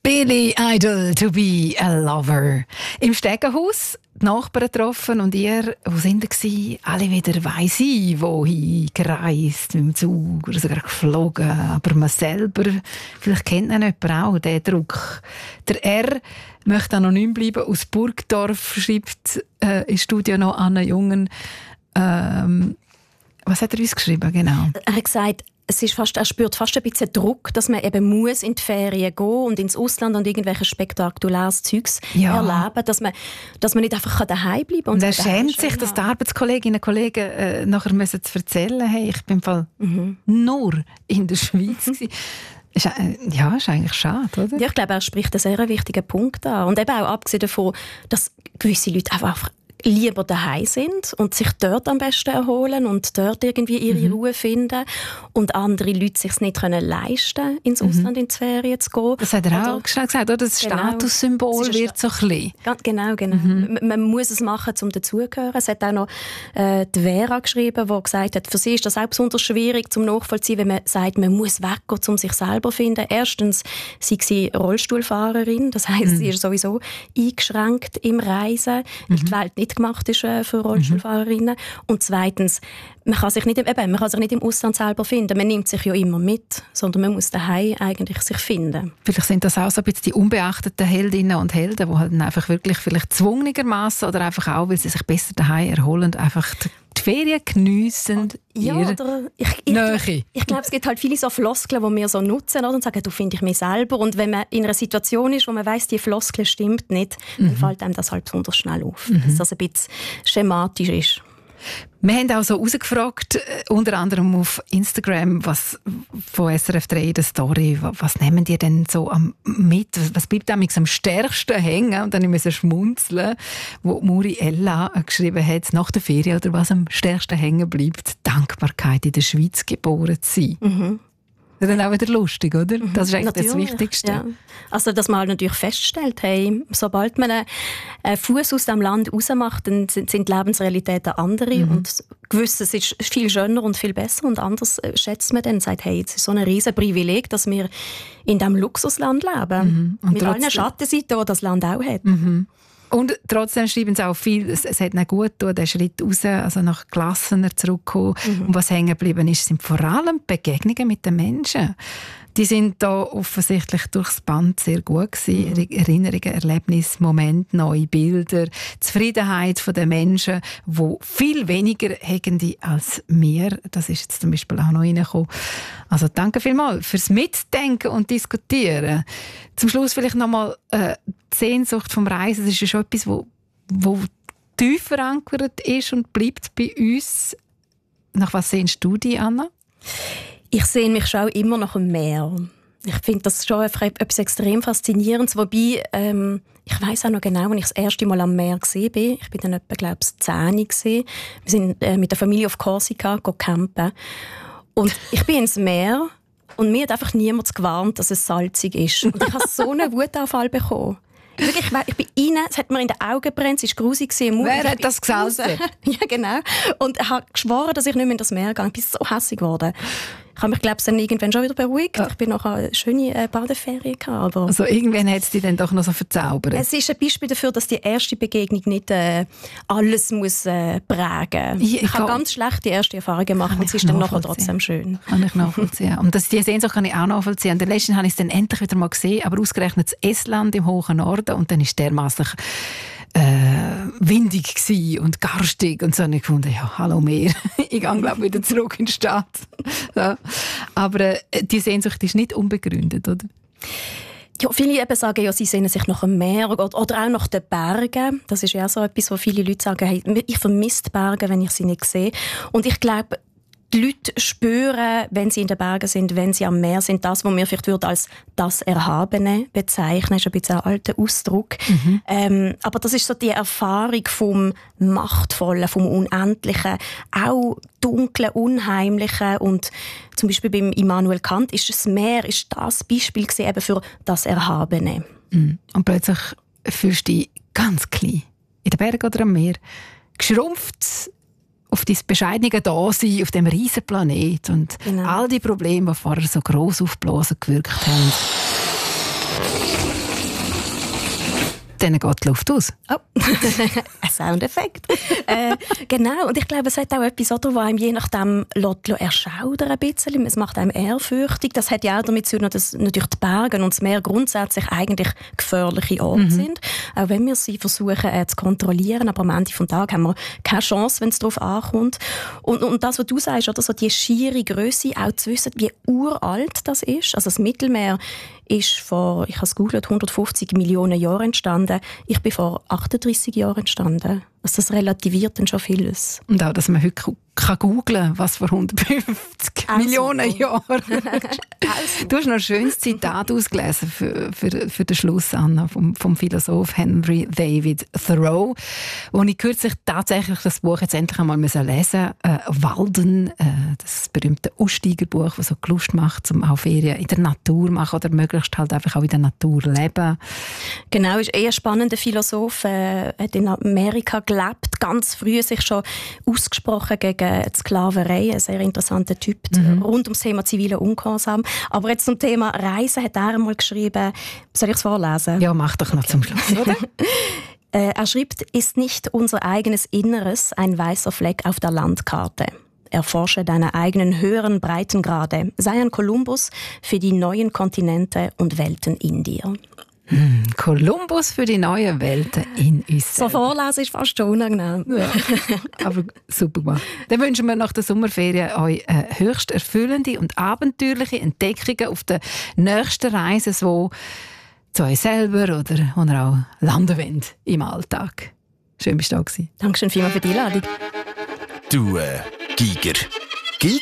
Billy Idol, to be a lover. Im Stegenhaus die Nachbarn getroffen und ihr, wo sind sie? Alle wieder weiss ich, wohin gereist, mit dem Zug oder sogar geflogen. Aber man selber, vielleicht kennt man jemand auch den Druck. Der R möchte anonym bleiben, aus Burgdorf, schreibt im Studio noch Anna Jungen. Was hat er uns geschrieben, genau? Er hat gesagt, er spürt fast ein bisschen Druck, dass man eben muss in die Ferien gehen und ins Ausland und irgendwelche spektakuläres Zeugs erleben, dass man nicht einfach daheim bleiben kann. Und er schämt sich, dass die Arbeitskolleginnen und Kollegen nachher müssen zu erzählen, hey, ich bin im Fall nur in der Schweiz gewesen. Ist eigentlich schade, oder? Ja, ich glaube, er spricht einen sehr wichtigen Punkt an. Und eben auch abgesehen davon, dass gewisse Leute einfach lieber daheim sind und sich dort am besten erholen und dort irgendwie ihre Ruhe finden und andere Leute sich es nicht leisten können, ins Ausland in die Ferien zu gehen. Das hat er auch gesagt, oder? Das Statussymbol wird so klein. Genau. Man muss es machen, um dazugehören. Es hat auch noch die Vera geschrieben, die gesagt hat, für sie ist das auch besonders schwierig zum Nachvollziehen, wenn man sagt, man muss weggehen, um sich selber zu finden. Erstens sei sie Rollstuhlfahrerin, das heisst, sie ist sowieso eingeschränkt im Reisen, weil die Welt nicht gemacht ist für Rollstuhlfahrerinnen. Und zweitens, man kann sich nicht im Ausland selber finden. Man nimmt sich ja immer mit, sondern man muss daheim eigentlich sich finden. Vielleicht sind das auch so ein bisschen die unbeachteten Heldinnen und Helden, die halt einfach wirklich vielleicht zwungenermassen oder einfach auch, weil sie sich besser daheim erholen, einfach die Ferien geniessen. Ja, oder ich glaube, es gibt halt viele so Floskeln, die wir so nutzen und sagen, du finde ich mich selber. Und wenn man in einer Situation ist, wo man weiss, die Floskel stimmt nicht, dann fällt einem das halt besonders schnell auf. Dass das ein bisschen schematisch ist. Wir haben auch so herausgefragt, unter anderem auf Instagram, was von SRF 3 in der Story, was nehmen die denn so mit? Was bleibt am stärksten hängen? Und dann müssen wir schmunzeln, wo Muri Ella geschrieben hat, nach der Ferien, oder was am stärksten hängen bleibt, Dankbarkeit in der Schweiz geboren zu sein. Das ist dann auch wieder lustig, oder? Das ist eigentlich das Wichtigste. Ja. Also, dass man halt natürlich feststellt, hey, sobald man einen Fuß aus dem Land raus macht, dann sind die Lebensrealitäten andere und Gewisses ist viel schöner und viel besser und anders schätzt man dann und sagt, hey, es ist so ein riesen Privileg, dass wir in diesem Luxusland leben. Und mit allen Schattenseiten, die das Land auch hat. Und trotzdem schreiben sie auch viel, es hat ihnen gut getan, den Schritt raus, also nach gelassener zurückkommen. Und was hängen geblieben ist, sind vor allem Begegnungen mit den Menschen. Die sind da offensichtlich durchs Band sehr gut gewesen. Erinnerungen, Erlebnisse, Momente, neue Bilder, Zufriedenheit der Menschen, die viel weniger haben als wir. Das ist jetzt zum Beispiel auch noch reingekommen. Also danke vielmals fürs Mitdenken und Diskutieren. Zum Schluss vielleicht nochmal die Sehnsucht vom Reisen. Das ist ja schon etwas, wo tief verankert ist und bleibt bei uns. Nach was sehnst du dich, Anna? Ich sehe mich schon immer nach dem Meer. Ich finde das schon etwas extrem Faszinierendes. Wobei, ich weiss auch noch genau, als ich das erste Mal am Meer war. Ich war dann etwa, glaube ich, 10 gewesen. Wir sind mit der Familie auf Korsika campen. Und ich bin ins Meer und mir hat einfach niemand gewarnt, dass es salzig ist. Und ich habe so einen Wutanfall bekommen. Wirklich, ich bin rein, es hat mir in den Augen gebrannt, es war grusig. Wer hat das gesalzen? Ja, genau. Und ich habe geschworen, dass ich nicht mehr in das Meer gehe. Ich bin so hässig geworden. Ich habe mich, glaube ich, dann irgendwann schon wieder beruhigt. Ich bin nachher eine schöne Badeferien gehabt. Also irgendwann hat es dich dann doch noch so verzaubert? Es ist ein Beispiel dafür, dass die erste Begegnung nicht alles muss prägen. Ich habe ganz schlechte erste Erfahrungen gemacht und es ist dann nachher trotzdem schön. Kann ich nachvollziehen. Und die Sehnsucht kann ich auch nachvollziehen. Und letzten habe ich es dann endlich wieder mal gesehen, aber ausgerechnet das Estland im hohen Norden und dann ist dermassen windig gsi und garstig und so. Und ich fand, ja, hallo Meer. Ich gehe, glaube wieder zurück in die Stadt. Ja. Aber die Sehnsucht ist nicht unbegründet, oder? Ja, viele eben sagen, ja, sie sehnen sich nach dem Meer oder auch nach den Bergen. Das ist ja so etwas, wo viele Leute sagen, hey, ich vermisse die Berge, wenn ich sie nicht sehe. Und ich glaube, die Leute spüren, wenn sie in den Bergen sind, wenn sie am Meer sind, das, was wir vielleicht als das Erhabene bezeichnen. Das ist ein bisschen ein alter Ausdruck. Aber das ist so die Erfahrung vom Machtvollen, vom Unendlichen, auch Dunklen, Unheimlichen. Und zum Beispiel beim Immanuel Kant ist das Meer ist das Beispiel eben für das Erhabene. Und plötzlich fühlst du dich ganz klein. In den Bergen oder am Meer. Geschrumpft auf dein bescheidene Dasein auf diesem riesen Planet und all die Probleme, die vorher so gross aufgeblasen gewirkt haben, Dann geht die Luft aus. Oh, ein Soundeffekt. Genau, und ich glaube, es hat auch etwas, das einem je nachdem erschaudern ein bisschen. Es macht einem ehrfürchtig. Das hat ja auch damit zu tun, dass natürlich die Berge und das Meer grundsätzlich eigentlich gefährliche Orte sind. Auch wenn wir sie versuchen zu kontrollieren, aber am Ende des Tages haben wir keine Chance, wenn es darauf ankommt. Und das, was du sagst, oder so die schiere Grösse, auch zu wissen, wie uralt das ist. Also das Mittelmeer ist vor, ich habe es gegoogelt, 150 Millionen Jahren entstanden. Ich bin vor 38 Jahren entstanden. Also das relativiert dann schon vieles. Und auch, dass man heute googeln kann, was vor 150 Millionen Jahren. Du hast noch ein schönes Zitat ausgelesen für den Schluss, Anna, vom Philosoph Henry David Thoreau, wo ich kürzlich tatsächlich das Buch jetzt endlich einmal lesen musste. Walden, das berühmte Aussteigerbuch, das so Lust macht, um auch Ferien in der Natur machen oder möglichst halt einfach auch in der Natur leben. Genau, ist eher ein spannender Philosoph, hat in Amerika gelebt, ganz früh sich schon ausgesprochen gegen die Sklaverei, ein sehr interessanter Typ, rund ums Thema ziviler Ungehorsam. Aber jetzt zum Thema Reisen hat er einmal geschrieben, soll ich es vorlesen? Ja, mach doch noch zum Schluss, oder? Er schreibt, ist nicht unser eigenes Inneres ein weißer Fleck auf der Landkarte? Erforsche deine eigenen höheren Breitengrade. Sei ein Kolumbus für die neuen Kontinente und Welten in dir. Kolumbus für die neuen Welten in uns. So vorlesen ist fast schon unangenehm. Ja, aber super gemacht. Dann wünschen wir nach der Sommerferien euch höchst erfüllende und abenteuerliche Entdeckungen auf der nächsten Reise, so zu euch selber oder wo ihr auch landen wollt im Alltag. Schön, bist du da gewesen. Dankeschön vielmals für die Einladung. Du, Giger.